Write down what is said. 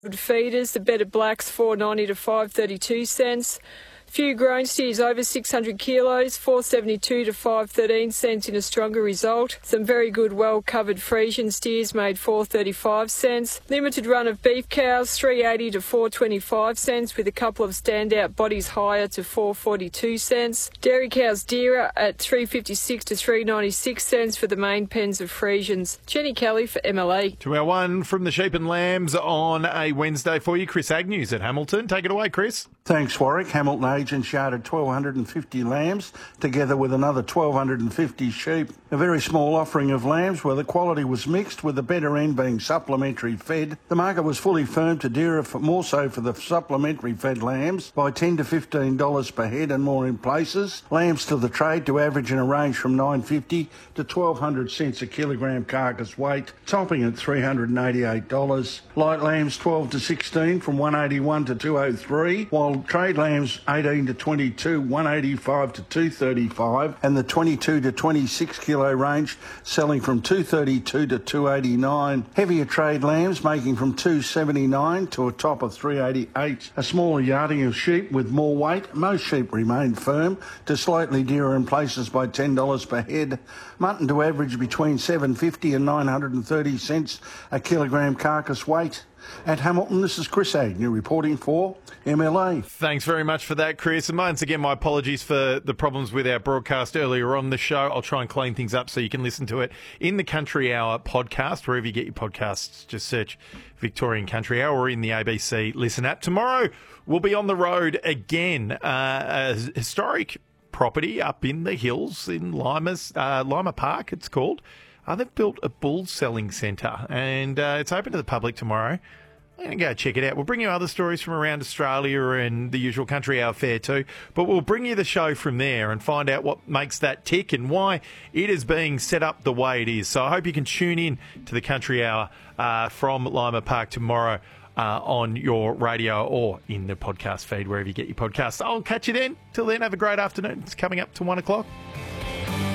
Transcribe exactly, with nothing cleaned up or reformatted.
Feeders, the better blacks four ninety to five thirty-two cents. Few grown steers over six hundred kilos, four seventy-two to five thirteen cents in a stronger result. Some very good well-covered Friesian steers made four thirty-five cents. Limited run of beef cows, three eighty to four twenty-five cents, with a couple of standout bodies higher to four forty-two cents. Dairy cows dearer at three fifty-six to three ninety-six cents for the main pens of Friesians. Jenny Kelly for M L A. To our one from the sheep and lambs on a Wednesday for you, Chris Agnews at Hamilton. Take it away, Chris. Thanks, Warwick. Hamilton agents yarded one thousand two hundred fifty lambs, together with another one thousand two hundred fifty sheep. A very small offering of lambs where the quality was mixed, with the better end being supplementary fed. The market was fully firm to dearer, for, more so for the supplementary fed lambs, by ten to fifteen dollars per head and more in places. Lambs to the trade to average in a range from nine fifty to twelve hundred cents a kilogram carcass weight, topping at three hundred eighty-eight dollars. Light lambs twelve to sixteen from one eighty-one to two oh three, while trade lambs eighteen to twenty-two, one eighty-five to two thirty-five, and the twenty-two to twenty-six kilo range selling from two thirty-two to two eighty-nine. Heavier trade lambs making from two seventy-nine to a top of three eighty-eight. A smaller yarding of sheep with more weight. Most sheep remained firm to slightly dearer in places by ten dollars per head. Mutton to average between seven fifty and nine hundred thirty cents a kilogram carcass weight. At Hamilton, this is Chris Agnew reporting for M L A. Thanks very much for that, Chris. And once again, my apologies for the problems with our broadcast earlier on the show. I'll try and clean things up so you can listen to it in the Country Hour podcast. Wherever you get your podcasts, just search Victorian Country Hour or in the A B C Listen app. Tomorrow, we'll be on the road again. Uh, a historic property up in the hills in Lima's, uh, Lima Park, it's called. Uh, they've built a bull selling centre, and uh, it's open to the public tomorrow. I'm going to go check it out. We'll bring you other stories from around Australia and the usual Country Hour fare too, but we'll bring you the show from there and find out what makes that tick and why it is being set up the way it is. So I hope you can tune in to the Country Hour uh, from Lima Park tomorrow uh, on your radio or in the podcast feed, wherever you get your podcasts. I'll catch you then. Till then, have a great afternoon. It's coming up to one o'clock.